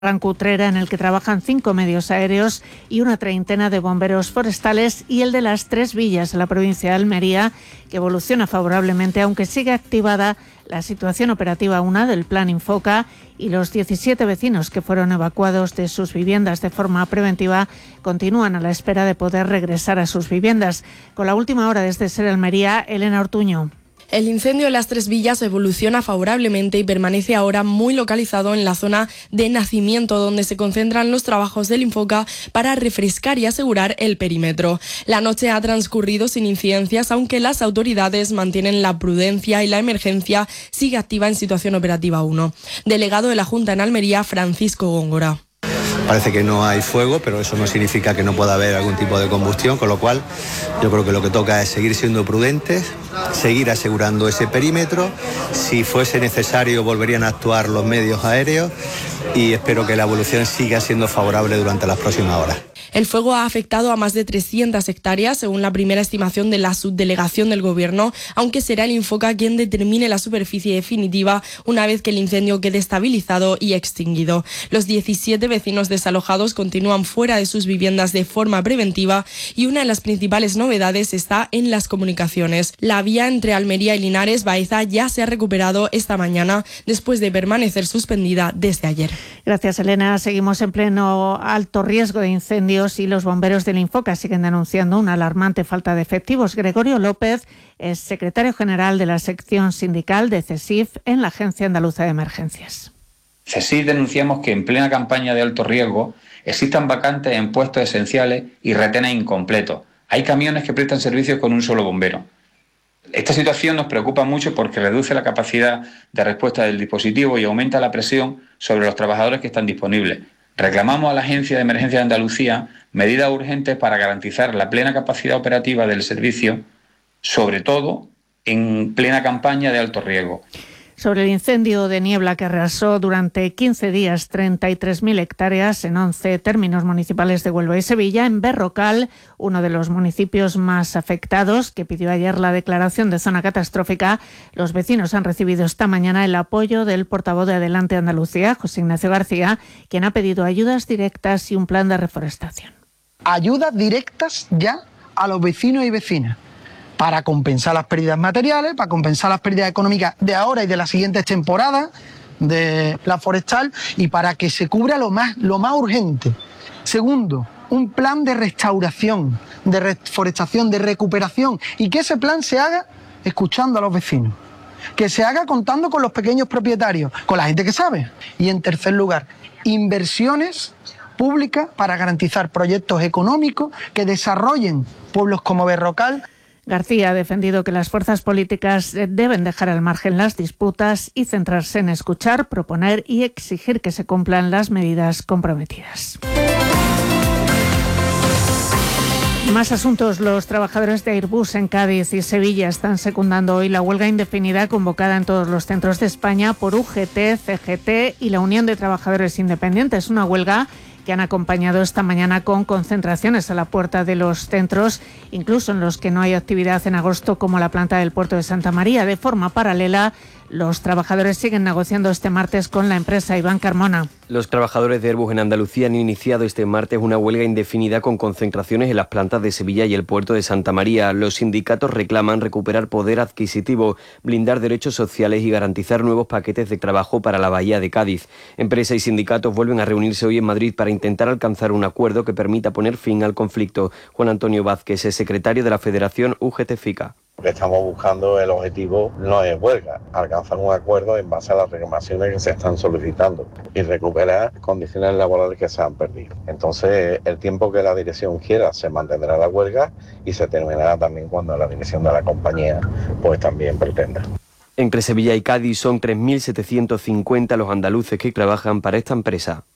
Barranco Utrera, en el que trabajan 5 medios aéreos y una treintena de bomberos forestales, y el de las Tres Villas, en la provincia de Almería, que evoluciona favorablemente, aunque sigue activada la situación operativa 1 del Plan Infoca, y los 17 vecinos que fueron evacuados de sus viviendas de forma preventiva continúan a la espera de poder regresar a sus viviendas. Con la última hora desde SER Almería, Elena Ortuño. El incendio de las Tres Villas evoluciona favorablemente y permanece ahora muy localizado en la zona de Nacimiento, donde se concentran los trabajos del Infoca para refrescar y asegurar el perímetro. La noche ha transcurrido sin incidencias, aunque las autoridades mantienen la prudencia y la emergencia sigue activa en situación operativa 1. Delegado de la Junta en Almería, Francisco Góngora. Parece que no hay fuego, pero eso no significa que no pueda haber algún tipo de combustión, con lo cual yo creo que lo que toca es seguir siendo prudentes, seguir asegurando ese perímetro. Si fuese necesario, volverían a actuar los medios aéreos y espero que la evolución siga siendo favorable durante las próximas horas. El fuego ha afectado a más de 300 hectáreas, según la primera estimación de la subdelegación del Gobierno, aunque será el Infoca quien determine la superficie definitiva una vez que el incendio quede estabilizado y extinguido. Los 17 vecinos desalojados continúan fuera de sus viviendas de forma preventiva y una de las principales novedades está en las comunicaciones. La vía entre Almería y Linares Baeza ya se ha recuperado esta mañana después de permanecer suspendida desde ayer. Gracias, Elena. Seguimos en pleno alto riesgo de incendios y los bomberos del Infoca siguen denunciando una alarmante falta de efectivos. Gregorio López es secretario general de la sección sindical de CESIF en la Agencia Andaluza de Emergencias. CESIF denunciamos que en plena campaña de alto riesgo existan vacantes en puestos esenciales y retenes incompletos. Hay camiones que prestan servicio con un solo bombero. Esta situación nos preocupa mucho porque reduce la capacidad de respuesta del dispositivo y aumenta la presión sobre los trabajadores que están disponibles. Reclamamos a la Agencia de Emergencia de Andalucía medidas urgentes para garantizar la plena capacidad operativa del servicio, sobre todo en plena campaña de alto riesgo. Sobre el incendio de niebla que arrasó durante 15 días 33.000 hectáreas en 11 términos municipales de Huelva y Sevilla, en Berrocal, uno de los municipios más afectados, que pidió ayer la declaración de zona catastrófica, los vecinos han recibido esta mañana el apoyo del portavoz de Adelante Andalucía, José Ignacio García, quien ha pedido ayudas directas y un plan de reforestación. Ayudas directas ya a los vecinos y vecinas, para compensar las pérdidas materiales, para compensar las pérdidas económicas de ahora y de las siguientes temporadas de la forestal y para que se cubra lo más urgente. Segundo, un plan de restauración, de reforestación, de recuperación y que ese plan se haga escuchando a los vecinos, que se haga contando con los pequeños propietarios, con la gente que sabe. Y en tercer lugar, inversiones públicas para garantizar proyectos económicos que desarrollen pueblos como Berrocal. García ha defendido que las fuerzas políticas deben dejar al margen las disputas y centrarse en escuchar, proponer y exigir que se cumplan las medidas comprometidas. Más asuntos. Los trabajadores de Airbus en Cádiz y Sevilla están secundando hoy la huelga indefinida convocada en todos los centros de España por UGT, CGT y la Unión de Trabajadores Independientes. Una huelga que han acompañado esta mañana con concentraciones a la puerta de los centros, incluso en los que no hay actividad en agosto, como la planta del puerto de Santa María. De forma paralela, los trabajadores siguen negociando este martes con la empresa. Iván Carmona. Los trabajadores de Airbus en Andalucía han iniciado este martes una huelga indefinida con concentraciones en las plantas de Sevilla y el puerto de Santa María. Los sindicatos reclaman recuperar poder adquisitivo, blindar derechos sociales y garantizar nuevos paquetes de trabajo para la bahía de Cádiz. Empresa y sindicatos vuelven a reunirse hoy en Madrid para intentar alcanzar un acuerdo que permita poner fin al conflicto. Juan Antonio Vázquez es secretario de la Federación UGT-FICA. Lo que estamos buscando, el objetivo no es huelga, alcanzar un acuerdo en base a las reclamaciones que se están solicitando y recuperar condiciones laborales que se han perdido. Entonces, el tiempo que la dirección quiera se mantendrá la huelga y se terminará también cuando la dirección de la compañía pues también pretenda. Entre Sevilla y Cádiz son 3.750 los andaluces que trabajan para esta empresa.